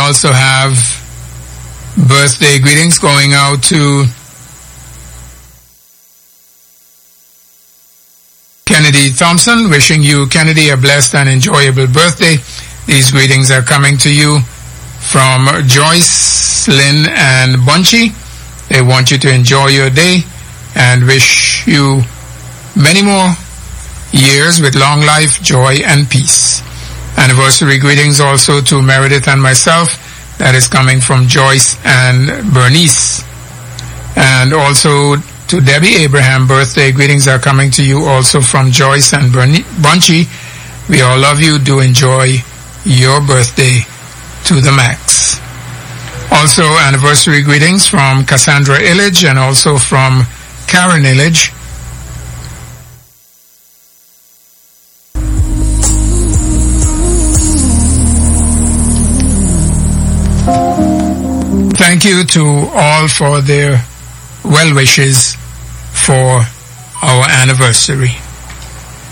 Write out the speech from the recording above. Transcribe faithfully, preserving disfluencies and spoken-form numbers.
also have birthday greetings going out to Kennedy Thompson, wishing you, Kennedy, a blessed and enjoyable birthday. These greetings are coming to you from Joyce, Lynn, and Bunchy. They want you to enjoy your day and wish you many more years with long life, joy, and peace. Anniversary greetings also to Meredith and myself. That is coming from Joyce and Bernice. And also to Debbie Abraham, birthday greetings are coming to you also from Joyce and Bernie- Bunchy. We all love you. Do enjoy your birthday to the max. Also anniversary greetings from Cassandra Illage and also from Karen Illage. Thank you to all for their well wishes for our anniversary.